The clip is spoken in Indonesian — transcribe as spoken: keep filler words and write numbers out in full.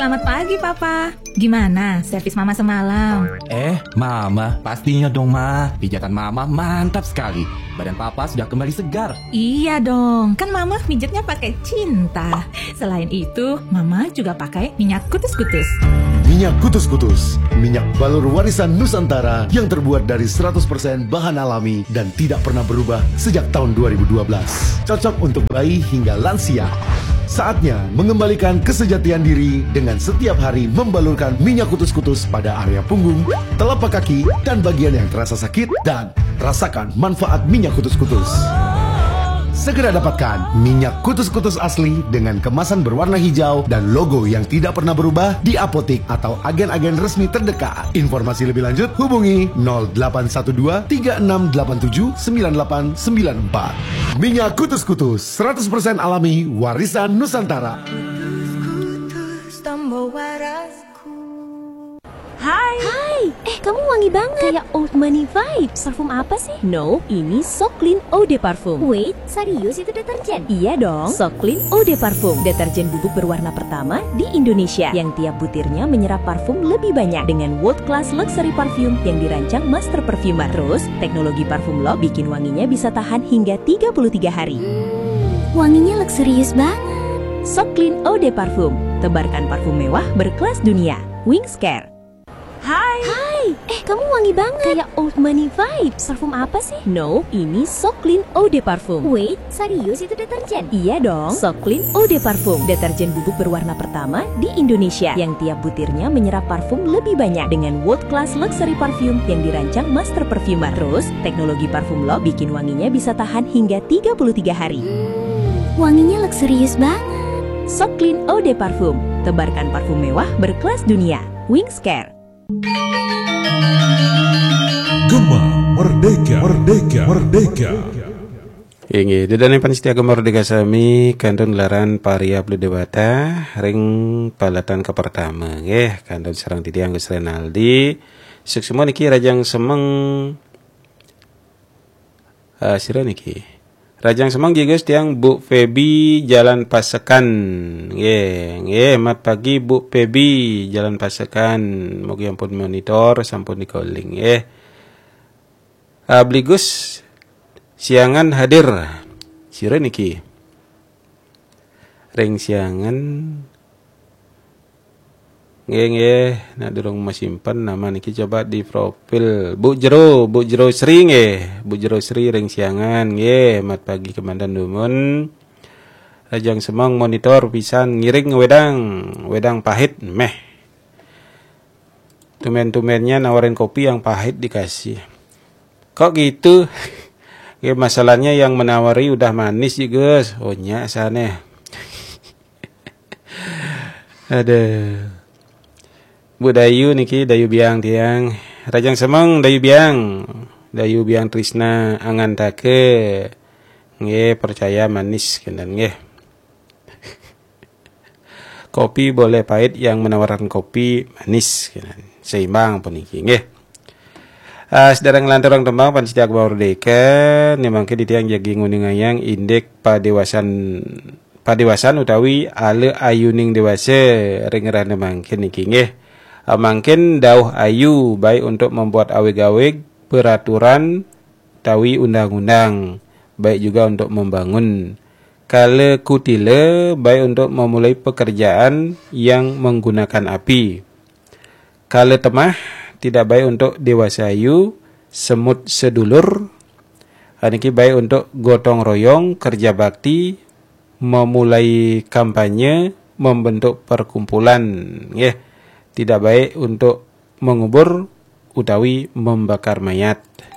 Selamat pagi, Papa. Gimana servis Mama semalam? Eh, Mama, pastinya dong, Ma. Pijatan Mama mantap sekali. Badan Papa sudah kembali segar. Iya dong, kan Mama pijatnya pakai cinta. Selain itu, Mama juga pakai minyak kutus-kutus. Minyak kutus-kutus, minyak balur warisan Nusantara yang terbuat dari seratus persen bahan alami dan tidak pernah berubah sejak tahun dua ribu dua belas. Cocok untuk bayi hingga lansia. Saatnya mengembalikan kesejatian diri dengan setiap hari membalurkan minyak kutus-kutus pada area punggung, telapak kaki, dan bagian yang terasa sakit, dan rasakan manfaat minyak kutus-kutus. Segera dapatkan minyak kutus-kutus asli dengan kemasan berwarna hijau dan logo yang tidak pernah berubah di apotik atau agen-agen resmi terdekat. Informasi lebih lanjut hubungi nol delapan satu dua tiga enam delapan tujuh sembilan delapan sembilan empat. Minyak kutus-kutus seratus persen alami warisan Nusantara. Hai. Hai. Eh, kamu wangi banget. Kayak old money vibes. Parfum apa sih? No, ini So Clean Eau de Parfum. Wait, serius itu deterjen? Iya dong. So Clean Eau de Parfum, deterjen bubuk berwarna pertama di Indonesia yang tiap butirnya menyerap parfum lebih banyak dengan world class luxury parfum yang dirancang master perfumer. Terus, teknologi parfum lock bikin wanginya bisa tahan hingga tiga puluh tiga hari. Hmm, wanginya luxurious banget. So Clean Eau de Parfum, tebarkan parfum mewah berkelas dunia. Wings Care. Hai. Hai. Eh, kamu wangi banget. Kayak old money vibes. Parfum apa sih? No, ini So Clean Eau de Parfum. Wait, serius itu deterjen? Iya dong. So Clean Eau de Parfum, deterjen bubuk berwarna pertama di Indonesia yang tiap butirnya menyerap parfum lebih banyak dengan world class luxury parfum yang dirancang master perfumer. Terus, teknologi parfum lock bikin wanginya bisa tahan hingga tiga puluh tiga hari. Hmm, wanginya luxurious banget. So Clean Eau de Parfum, tebarkan parfum mewah berkelas dunia. Wings Care. Gema Merdeka, Merdeka, Merdeka. Ingi, dedane panitia Gema Merdeka sami kandun laran paria blu dewata ring palatan ke pertama nggih kandun serang Didi Anggus Renaldi suksema niki Rajang Semeng uh, sira niki Rajang Semeng juga tiang Bu Febi Jalan Pasekan nggih nggih mat pagi Bu Febi Jalan Pasekan mugi ampun monitor sampun dikoling nggih. Uh, Bligus siangan hadir sira niki ring siangan nggih nggih nak durung masimpen nama niki coba di profil Bu Jero Bu Jero Sri nggih Bu Jero Sri ring siangan nggih mat pagi kemandan dumun Rajang Semang monitor pisan ngiring wedang wedang pahit meh tumen-tumennya nawarin kopi yang pahit dikasih. Kok gitu? Ya, masalahnya yang menawari udah manis sih guys. Oh nya sana. Ada Bu Dayu niki Dayu Biang tiang. Rajang Semeng Dayu Biang. Dayu Biang Trisna angantake. Nggih percaya manis kenan nggih. Kopi boleh pahit, yang menawarkan kopi manis kenan. Seimbang pun niki nggih. Uh, sedang lanturang tembang Pancita Gema Merdeka nimangke di tiang jagi nguningayang indek padewasan padewasan utawi ale ayuning dewasa ring rane mangkin niki nggih. Uh, mangkin dauh ayu baik untuk membuat awe-gawe peraturan utawi undang-undang, baik juga untuk membangun. Kale kutile baik untuk memulai pekerjaan yang menggunakan api. Kale temah tidak baik untuk dewasa ayu, semut sedulur. Niki baik untuk gotong royong, kerja bakti, memulai kampanye, membentuk perkumpulan. Ya, tidak baik untuk mengubur utawi membakar mayat.